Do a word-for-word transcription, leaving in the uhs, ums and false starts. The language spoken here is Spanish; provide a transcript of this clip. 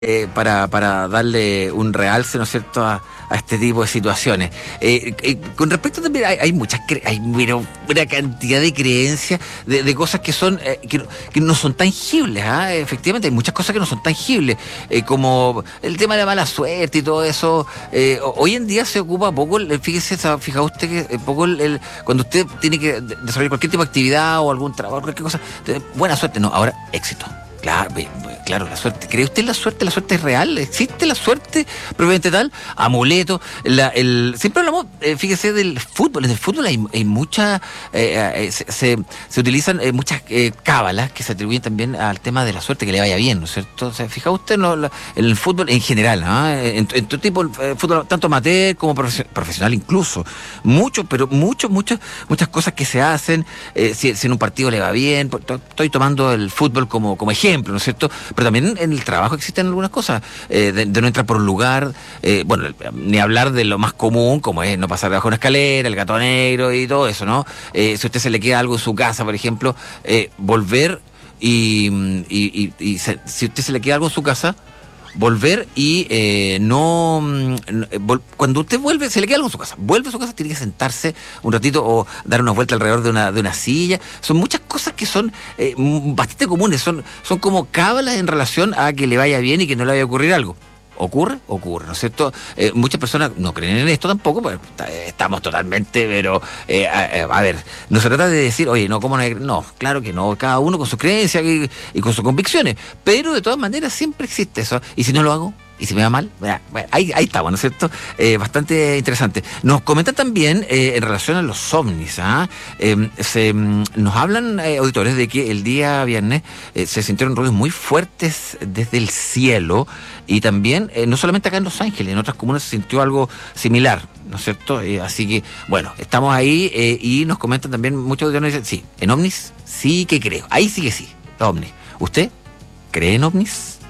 Eh, para, para darle un realce, ¿no es cierto?, a, a este tipo de situaciones. Eh, eh, con respecto también, hay, hay muchas, cre hay pero, una cantidad de creencias, de, de cosas que son eh, que, que no son tangibles, ¿ah? Efectivamente, hay muchas cosas que no son tangibles, eh, como el tema de la mala suerte y todo eso. Eh, hoy en día se ocupa poco, el, fíjese, fija usted que eh, poco el, el, cuando usted tiene que desarrollar cualquier tipo de actividad o algún trabajo, cualquier cosa, buena suerte, no, ahora éxito. Claro, claro, la suerte. ¿Cree usted en la suerte? ¿La suerte es real? ¿Existe la suerte propiamente tal? Amuleto. La, el, siempre hablamos, eh, fíjese, del fútbol. En el fútbol hay, hay muchas, eh, eh, se, se, se utilizan eh, muchas eh, cábalas que se atribuyen también al tema de la suerte, que le vaya bien, ¿no es cierto? O sea, fija usted en, lo, la, en el fútbol en general, ¿no? En, en todo tipo, el fútbol, tanto amateur como profesional incluso. Mucho, pero mucho, muchas, muchas cosas que se hacen, eh, si, si en un partido le va bien. Estoy tomando el fútbol como, como ejemplo. Ejemplo, ¿no es cierto? Pero también en el trabajo existen algunas cosas, eh, de, de no entrar por un lugar, eh, bueno, ni hablar de lo más común, como es no pasar debajo de una escalera, el gato negro y todo eso, ¿no? Eh, si a usted se le queda algo en su casa, por ejemplo, eh, volver y, y, y, y se, si a usted se le queda algo en su casa, volver y eh, no, vol, cuando usted vuelve, se le queda algo en su casa, vuelve a su casa, tiene que sentarse un ratito o dar una vuelta alrededor de una, de una silla. Son muchas cosas que son eh, bastante comunes, son, son como cábalas en relación a que le vaya bien y que no le vaya a ocurrir algo. ¿Ocurre? Ocurre, ¿no es cierto? Eh, muchas personas no creen en esto tampoco, pues estamos totalmente, pero eh, a, a ver, no se trata de decir, oye, no, ¿cómo no hay? No, claro que no, cada uno con sus creencias y, y con sus convicciones, pero de todas maneras siempre existe eso. ¿Y si no lo hago? ¿Y si me va mal? Bueno, ahí, ahí está, ¿no es cierto? Eh, bastante interesante. Nos comentan también eh, en relación a los ovnis, ¿ah? Eh, se, nos hablan eh, auditores de que el día viernes eh, se sintieron ruidos muy fuertes desde el cielo y también, eh, no solamente acá en Los Ángeles, en otras comunas se sintió algo similar, ¿no es cierto? Eh, así que, bueno, estamos ahí eh, y nos comentan también muchos auditores dicen, sí, en ovnis sí que creo, ahí sí que sí, ovnis. ¿Usted cree en ovnis?